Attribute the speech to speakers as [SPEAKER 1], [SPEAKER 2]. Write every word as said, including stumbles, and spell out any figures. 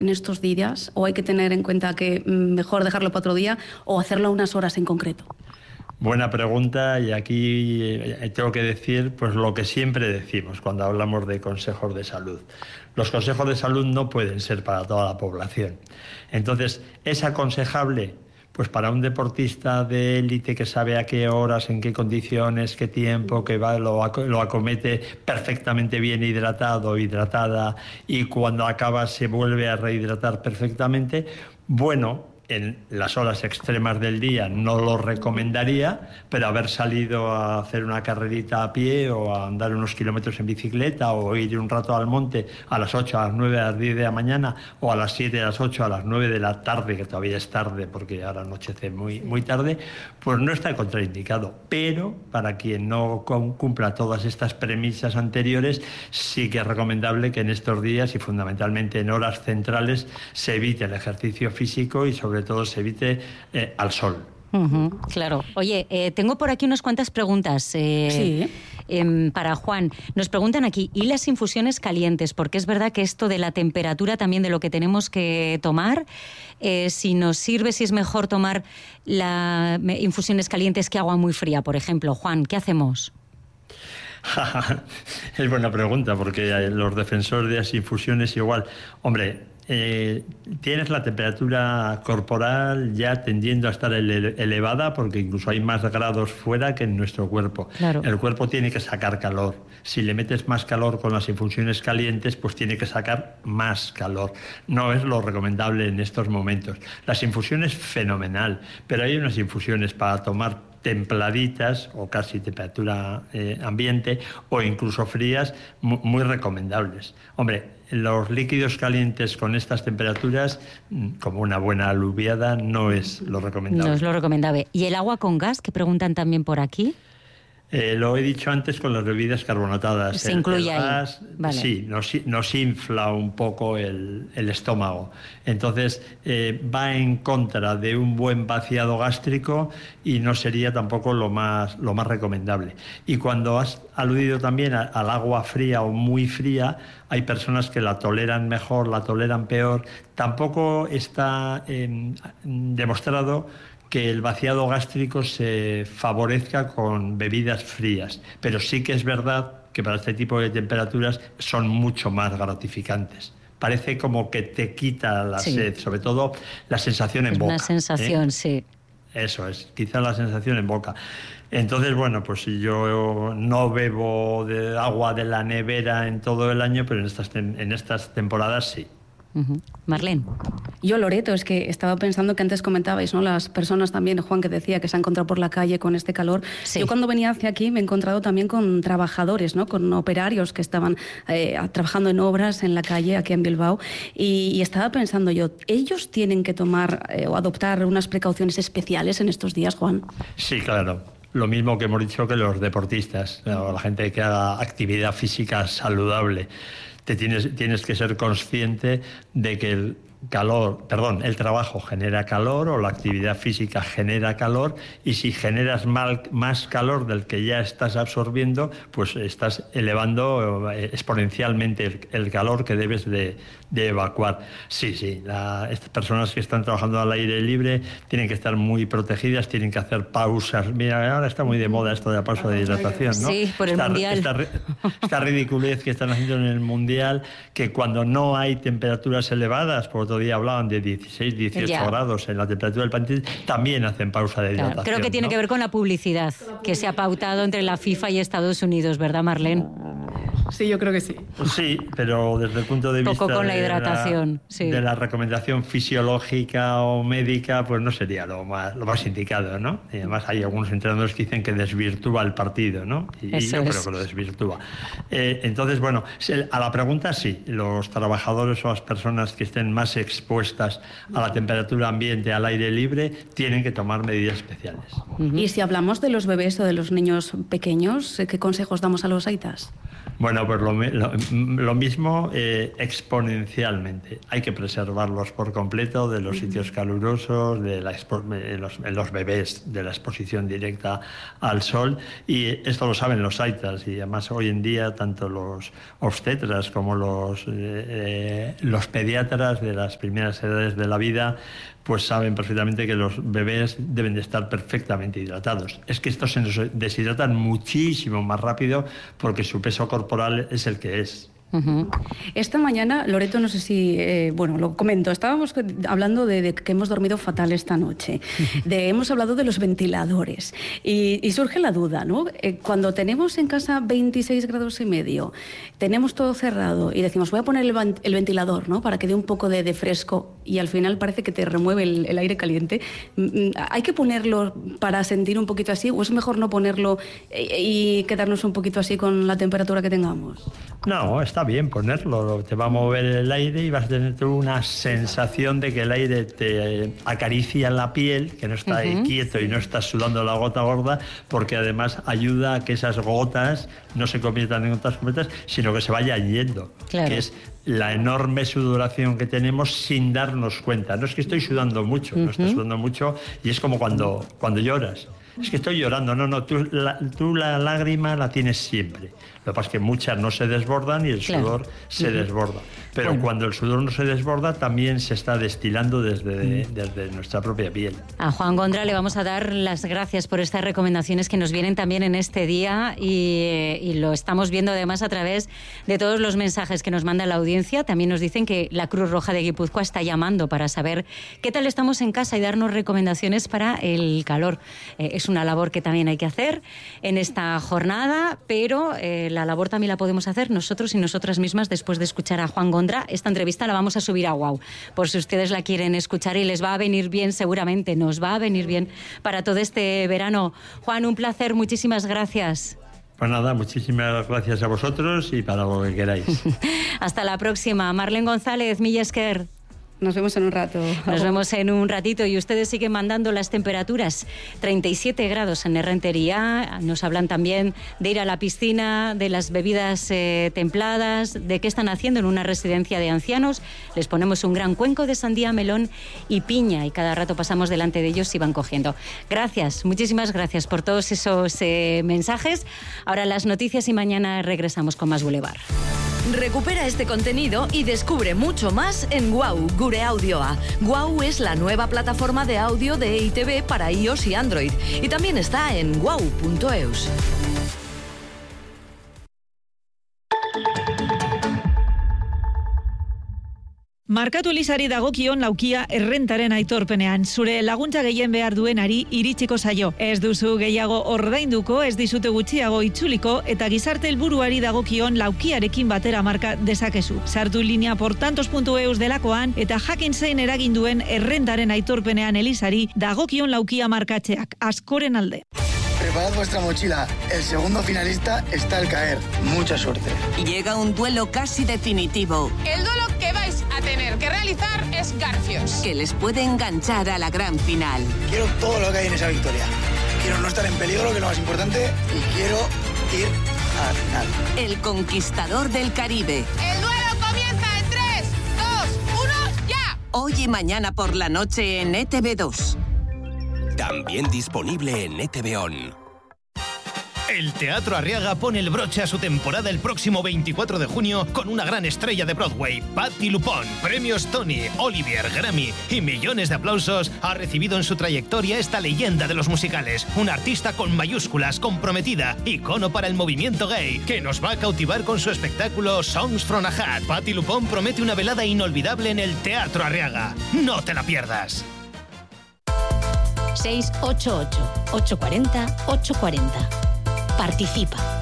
[SPEAKER 1] en estos días, o hay que tener en cuenta que mejor dejarlo para otro día o hacerlo a unas horas en concreto?
[SPEAKER 2] Buena pregunta, y aquí tengo que decir pues lo que siempre decimos cuando hablamos de consejos de salud. Los consejos de salud no pueden ser para toda la población. Entonces, ¿es aconsejable? Pues para un deportista de élite que sabe a qué horas, en qué condiciones, qué tiempo, que va, lo, lo acomete perfectamente bien hidratado, hidratada, y cuando acaba se vuelve a rehidratar perfectamente, bueno, en las horas extremas del día no lo recomendaría, pero haber salido a hacer una carrerita a pie o a andar unos kilómetros en bicicleta o ir un rato al monte a las ocho, a las nueve, a las diez de la mañana o a las siete, a las ocho, a las nueve de la tarde, que todavía es tarde porque ahora anochece muy, muy tarde, pues no está contraindicado. Pero para quien no cumpla todas estas premisas anteriores, sí que es recomendable que en estos días y fundamentalmente en horas centrales se evite el ejercicio físico y sobre todo se evite eh, al sol.
[SPEAKER 3] Uh-huh, claro. Oye, eh, tengo por aquí unas cuantas preguntas eh,
[SPEAKER 1] sí.
[SPEAKER 3] eh, para Juan. Nos preguntan aquí, ¿y las infusiones calientes? Porque es verdad que esto de la temperatura también de lo que tenemos que tomar, eh, si nos sirve, si es mejor tomar las infusiones calientes que agua muy fría, por ejemplo. Juan, ¿qué hacemos?
[SPEAKER 2] Es buena pregunta, porque los defensores de las infusiones igual, hombre, Eh, tienes la temperatura corporal ya tendiendo a estar ele- elevada porque incluso hay más grados fuera que en nuestro cuerpo.
[SPEAKER 3] Claro.
[SPEAKER 2] El cuerpo tiene que sacar calor. Si le metes más calor con las infusiones calientes, pues tiene que sacar más calor. No es lo recomendable en estos momentos. Las infusiones, fenomenal, pero hay unas infusiones para tomar templaditas o casi temperatura eh, ambiente o incluso frías, muy, muy recomendables. Hombre, los líquidos calientes con estas temperaturas, como una buena aluviada, no es lo recomendable.
[SPEAKER 3] No es lo recomendable. ¿Y el agua con gas, que preguntan también por aquí?
[SPEAKER 2] Eh, lo he dicho antes con las bebidas carbonatadas.
[SPEAKER 3] Se
[SPEAKER 2] el,
[SPEAKER 3] incluye
[SPEAKER 2] el gas,
[SPEAKER 3] ahí. Vale.
[SPEAKER 2] Sí, nos, nos infla un poco el, el estómago. Entonces, eh, va en contra de un buen vaciado gástrico y no sería tampoco lo más, lo más recomendable. Y cuando has aludido también a, al agua fría o muy fría, hay personas que la toleran mejor, la toleran peor. Tampoco está eh, demostrado que el vaciado gástrico se favorezca con bebidas frías, pero sí que es verdad que para este tipo de temperaturas son mucho más gratificantes. Parece como que te quita la
[SPEAKER 3] sí.
[SPEAKER 2] sed, sobre todo la sensación en
[SPEAKER 3] es
[SPEAKER 2] boca.
[SPEAKER 3] Una sensación,
[SPEAKER 2] ¿eh?
[SPEAKER 3] sí.
[SPEAKER 2] Eso es, quizá la sensación en boca. Entonces, bueno, pues si yo no bebo de agua de la nevera en todo el año, pero en estas, en estas temporadas sí.
[SPEAKER 3] Uh-huh. Marlene.
[SPEAKER 1] Yo, Loreto, es que estaba pensando que antes comentabais, ¿no? Las personas también, Juan, que decía que se ha encontrado por la calle con este calor.
[SPEAKER 3] Sí.
[SPEAKER 1] Yo cuando venía hacia aquí me he encontrado también con trabajadores, ¿no? Con operarios que estaban eh, trabajando en obras en la calle aquí en Bilbao y, y estaba pensando yo, ¿ellos tienen que tomar eh, o adoptar unas precauciones especiales en estos días, Juan?
[SPEAKER 2] Sí, claro. Lo mismo que hemos dicho que los deportistas, ¿no? La gente que haga actividad física saludable. Te tienes, tienes que ser consciente de que el calor, perdón, el trabajo genera calor o la actividad física genera calor, y si generas mal, más calor del que ya estás absorbiendo, pues estás elevando exponencialmente el, el calor que debes de, de evacuar. Sí, sí, la, estas personas que están trabajando al aire libre tienen que estar muy protegidas, tienen que hacer pausas. Mira, ahora está muy de moda esto de la pausa de hidratación, ¿no?
[SPEAKER 3] Sí, por el
[SPEAKER 2] esta,
[SPEAKER 3] Mundial.
[SPEAKER 2] Esta, esta ridiculez que están haciendo en el Mundial, que cuando no hay temperaturas elevadas, por otro día hablaban de dieciséis, dieciocho
[SPEAKER 3] ya.
[SPEAKER 2] grados en la temperatura del pantalón, también hacen pausa de hidratación.
[SPEAKER 3] Claro, creo que tiene
[SPEAKER 2] ¿no?
[SPEAKER 3] que ver con la publicidad que se ha pautado entre la FIFA y Estados Unidos, ¿verdad, Marlene?
[SPEAKER 1] Sí, yo creo que sí.
[SPEAKER 2] Sí, pero desde el punto de vista
[SPEAKER 3] Poco con la hidratación,
[SPEAKER 2] de, la,
[SPEAKER 3] sí.
[SPEAKER 2] de la recomendación fisiológica o médica, pues no sería lo más, lo más indicado, ¿no? Y además hay algunos entrenadores que dicen que desvirtúa el partido, ¿no? Y, y yo es. creo que lo desvirtúa. Eh, entonces, bueno, a la pregunta sí, los trabajadores o las personas que estén más expuestas a la temperatura ambiente, al aire libre, tienen que tomar medidas especiales.
[SPEAKER 1] Uh-huh. Y si hablamos de los bebés o de los niños pequeños, ¿qué consejos damos a los aitas?
[SPEAKER 2] Bueno, pues lo, lo, lo mismo eh, exponencialmente. Hay que preservarlos por completo de los sitios calurosos, de la expo de los, de los bebés, de la exposición directa al sol. Y esto lo saben los aitas, y además hoy en día tanto los obstetras como los, eh, los pediatras de las primeras edades de la vida pues saben perfectamente que los bebés deben de estar perfectamente hidratados. Es que estos se nos deshidratan muchísimo más rápido porque su peso corporal es el que es.
[SPEAKER 1] Uh-huh. Esta mañana, Loreto, no sé si, eh, bueno, lo comento, estábamos hablando de, de que hemos dormido fatal esta noche, de, hemos hablado de los ventiladores y, y surge la duda, ¿no? Eh, cuando tenemos en casa veintiséis grados y medio, tenemos todo cerrado y decimos voy a poner el, el ventilador, ¿no? Para que dé un poco de, de fresco y al final parece que te remueve el, el aire caliente. ¿Hay que ponerlo para sentir un poquito así o es mejor no ponerlo y, y quedarnos un poquito así con la temperatura que tengamos?
[SPEAKER 2] No, está bien ponerlo, te va a mover el aire y vas a tener una sensación de que el aire te acaricia la piel, que no está ahí uh-huh. quieto y no estás sudando la gota gorda, porque además ayuda a que esas gotas no se conviertan en gotas completas, sino que se vayan yendo, claro. que es la enorme sudoración que tenemos sin darnos cuenta. No es que estoy sudando mucho, uh-huh. no estás sudando mucho y es como cuando, cuando lloras. Es que estoy llorando, no, no, tú la, tú la lágrima la tienes siempre. Lo que pasa es que muchas no se desbordan y el claro. sudor se uh-huh. desborda. Pero bueno. cuando el sudor no se desborda, también se está destilando desde, uh-huh. desde nuestra propia piel.
[SPEAKER 3] A Juan Gondra le vamos a dar las gracias por estas recomendaciones que nos vienen también en este día y, y lo estamos viendo además a través de todos los mensajes que nos manda la audiencia. También nos dicen que la Cruz Roja de Guipúzcoa está llamando para saber qué tal estamos en casa y darnos recomendaciones para el calor. Eh, es una labor que también hay que hacer en esta jornada, pero eh, la labor también la podemos hacer nosotros y nosotras mismas después de escuchar a Juan Gondra. Esta entrevista la vamos a subir a Guau, por si ustedes la quieren escuchar y les va a venir bien seguramente, nos va a venir bien para todo este verano. Juan, un placer, muchísimas gracias.
[SPEAKER 2] Pues nada, muchísimas gracias a vosotros y para lo que queráis.
[SPEAKER 3] Hasta la próxima. Marlene González, mila esker.
[SPEAKER 1] Nos vemos en un rato.
[SPEAKER 3] Nos vemos en un ratito y ustedes siguen mandando las temperaturas. treinta y siete grados en Errentería. Nos hablan también de ir a la piscina, de las bebidas eh, templadas, de qué están haciendo en una residencia de ancianos. Les ponemos un gran cuenco de sandía, melón y piña y cada rato pasamos delante de ellos y van cogiendo. Gracias, muchísimas gracias por todos esos eh, mensajes. Ahora las noticias y mañana regresamos con más Boulevard.
[SPEAKER 4] Recupera este contenido y descubre mucho más en Guau, Gure Audioa. Guau es la nueva plataforma de audio de E I Te Be para iOS y Android. Y también está en guau punto eus.
[SPEAKER 5] Markatu Elizari dagokion laukia errentaren aitorpenean. Zure laguntza gehien behar duenari iritsiko zaio. Ez duzu gehiago ordainduko, ez dizute gutxiago itzuliko eta gizarte helburuari dagokion laukiarekin batera marka dezakezu. Sartu linea portantos puntu eus delakoan eta jakin zein eragin duen errentaren aitorpenean Elizari dagokion laukia markatzeak. Askoren alde.
[SPEAKER 6] Preparad vuestra mochila. El segundo finalista está al caer. Mucha suerte.
[SPEAKER 7] Llega un duelo casi definitivo.
[SPEAKER 8] El duelo que vais a tener que realizar es Garfios,
[SPEAKER 7] que les puede enganchar a la gran final.
[SPEAKER 6] Quiero todo lo que hay en esa victoria. Quiero no estar en peligro, que es lo más importante, y quiero ir a la final.
[SPEAKER 7] El conquistador del Caribe.
[SPEAKER 8] El duelo comienza en tres, dos, uno, ya.
[SPEAKER 7] Hoy y mañana por la noche en E T V dos.
[SPEAKER 9] También disponible en E T V On. El Teatro Arriaga pone el broche a su temporada el próximo veinticuatro de junio con una gran estrella de Broadway, Patti LuPone. Premios Tony, Olivier, Grammy y millones de aplausos ha recibido en su trayectoria esta leyenda de los musicales. Una artista con mayúsculas, comprometida, icono para el movimiento gay, que nos va a cautivar con su espectáculo Songs from a Hat. Patti LuPone promete una velada inolvidable en el Teatro Arriaga. ¡No te la pierdas!
[SPEAKER 3] seis ocho ocho, ocho cuatro cero, ocho cuatro cero. Participa.